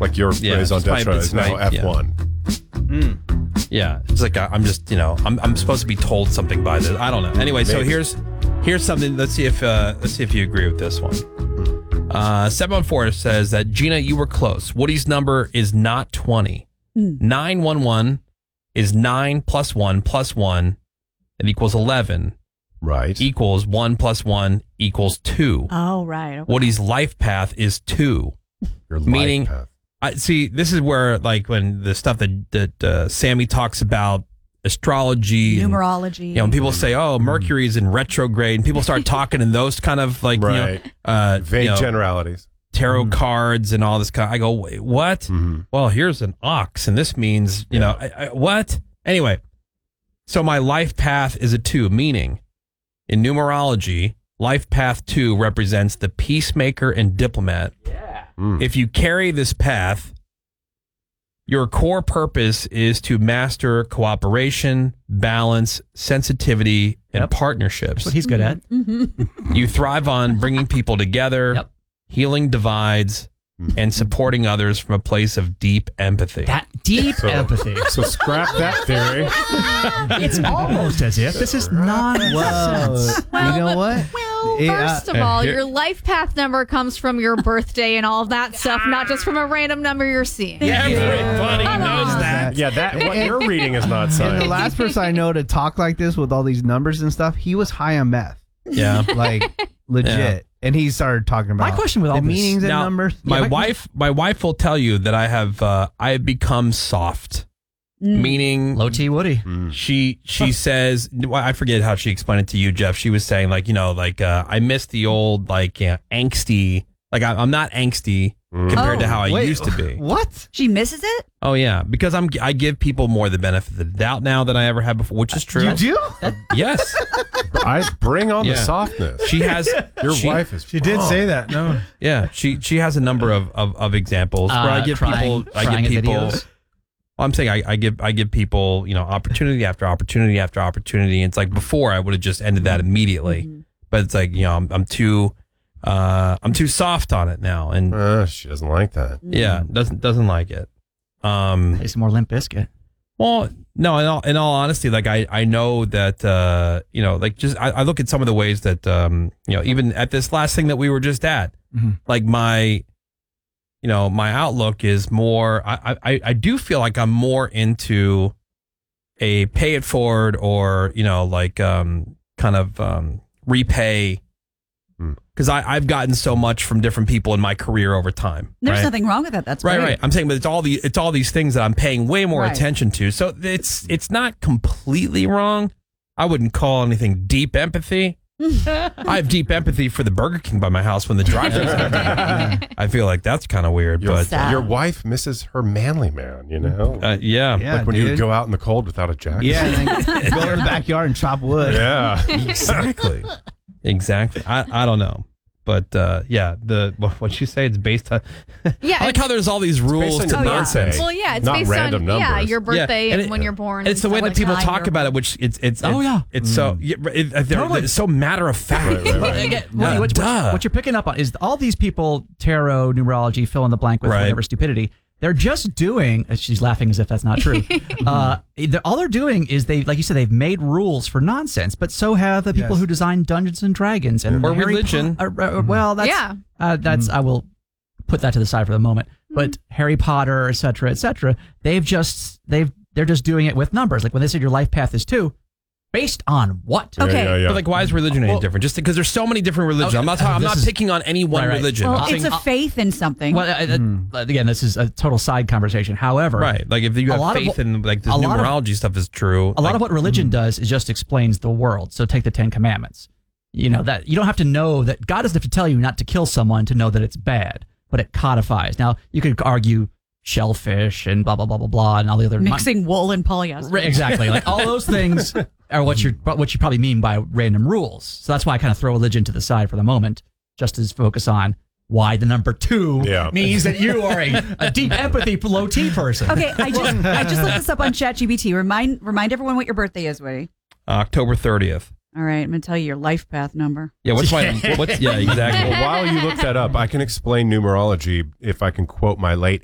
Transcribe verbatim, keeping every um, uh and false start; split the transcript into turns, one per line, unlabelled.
Like your
Yeah,
phrase on
it's my-
Death Row
it's
is now
my-
F one.
Mm. Yeah, it's like I, I'm just, you know, I'm I'm supposed to be told something by this. I don't know. Anyway, so
Maybe.
here's here's something. Let's see if uh, let's see if you agree with this one. Uh, seven one four says that Gina, you were close. Woody's number is not twenty. Nine one one is nine plus one plus one. It equals eleven.
Right.
Equals one plus one equals two.
Oh, right. Okay.
Woody's life path is two.
Your life
Meaning,
path.
I see. This is where, like, when the stuff that that uh, Sammy talks about astrology, and,
Numerology.
you know, when people say, "Oh, Mercury's in retrograde," and people start talking in those kind of like,
Right.
you know, uh,
Vague
you know,
generalities.
tarot cards and all this kind. I go, Wait, what?
Mm-hmm.
Well, here's an ox, and this means, you know, I, I, what? Anyway, so my life path is a two, meaning in numerology, life path two represents the peacemaker and diplomat.
Mm.
If you carry this path, your core purpose is to master cooperation, balance, sensitivity, and
Yep.
partnerships.
That's what he's good at.
You thrive on bringing people together,
Yep.
healing divides, and supporting others from a place of deep empathy.
That deep
So-
empathy.
So scrap that theory.
It's almost as if this is nonsense.
Well, you know what?
Well,
Yeah.
first of all,
here-
your life path number comes from your birthday and all of that stuff, not just from a random number you're seeing.
Everybody knows that.
Yeah, that what you're reading is not
And the
science.
last person I know to talk like this with all these numbers and stuff, he was high on meth,
Yeah.
like legit.
Yeah.
And he started talking about
My question with
the
all this-
meanings and
Now,
numbers.
My
Yeah, my-
wife, my wife will tell you that I have, uh, I have become soft. Meaning,
Low T Woody.
she she says, well, I forget how she explained it to you, Jeff. She was saying, like, you know, like uh, I miss the old, like, you know, angsty. Like I, I'm not angsty compared to
Oh.
how I
Wait,
used to be.
What?
She misses it?
Oh yeah, because I'm I give people more the benefit of the doubt now than I ever had before, which is true.
You do?
Yes,
I bring on
Yeah.
the softness.
she has.
Your
she-
wife is.
She did
wrong.
say that. No.
Yeah, she she has a number of of, of examples where I
Uh,
give
crying-
people I
crying
give
at
people.
videos.
Well, I'm saying I, I give I give people, you know, opportunity after opportunity after opportunity. And it's like before I would have just ended that immediately, but it's like, you know, I'm, I'm too uh, I'm too soft on it now, and
Uh, she doesn't like that.
yeah, doesn't doesn't like it. Um,
Play some more Limp Bizkit.
well, no, in all, in all honesty, like I, I know that, uh, you know, like just, I, I look at some of the ways that, um, you know, even at this last thing that we were just at,
Mhm.
like my, you know, my outlook is more, I, I, I do feel like I'm more into a pay it forward or, you know, like, um, kind of, um, repay.
Hmm.
Cause I, I've gotten so much from different people in my career over time.
There's
right?
nothing wrong with that. That's
Right,
great.
right. I'm saying, but it's all the it's all these things that I'm paying way more
Right.
attention to. So it's it's not completely wrong. I wouldn't call anything deep empathy. I have deep empathy for the Burger King by my house when the drive-thru's empty. I feel like that's kind of weird,
Your,
but
Sad.
your wife misses her manly man, you know?
uh, yeah.
Yeah,
like when you
dude.
go out in the cold without a jacket.
Yeah, and then go in the backyard and chop wood.
Yeah.
Exactly. Exactly. I, I don't know. But uh, yeah, the what you say, it's based on.
Yeah,
I like how there's all these rules
on
to
your
nonsense.
birthday.
Well, yeah, it's
Not
based
random
on yeah
numbers.
your birthday
Yeah,
and,
it-
when you're born.
And it's the
and
way
stuff
that
like
people
that,
talk
your-
about it, which it's it's
Oh,
it's,
yeah.
it's so yeah, it, they're,
Totally.
they're so matter of fact.
Right, right, right.
Again,
Yeah,
what, what-
duh.
what you're picking up on is all these people, tarot, numerology, fill in the blank with
Right.
whatever stupidity. They're just doing. uh, She's laughing as if that's not true. uh, they're- all they're doing is they, like you said, they've made rules for nonsense. But so have the people
Yes.
who design Dungeons and Dragons and
Or
Harry
religion.
Po- uh, uh, well, that's
Yeah.
uh, that's I will put that to the side for the moment. But Harry Potter, et cetera, et cetera, they've just they've they're just doing it with numbers. Like when they said your life path is two, based on what?
Yeah,
Okay.
yeah, yeah.
But like, why is religion any
Well-
different? Just because there's so many different religions.
Okay,
I'm not. talking, I'm
this
not
is-
picking on any one
Right, right.
religion.
Well,
I'm
it's
saying,
a faith in something.
Well, uh, uh, again, this is a total side conversation. However,
right. Like if you
a
have
lot of
faith
what-
in like this
a lot of-
numerology stuff is true.
a lot
like,
of what religion does is just explains the world. So take the Ten Commandments. You know that you don't have to know that God doesn't have to tell you not to kill someone to know that it's bad, but it codifies. Now you could argue shellfish and blah blah blah blah blah and all the other
Mixing wool and polyester.
Right, exactly. Like all those things are what you what you probably mean by random rules. So that's why I kind of throw religion to the side for the moment, just to focus on why the number two
Yeah.
means that you are a, a deep empathy low T person.
Okay, I just I just looked this up on ChatGPT. Remind remind everyone what your birthday is, Woody.
October thirtieth.
All right, I'm gonna tell you your life path number.
Yeah. What's my? What's yeah? Exactly.
Well, while you look that up, I can explain numerology if I can quote my late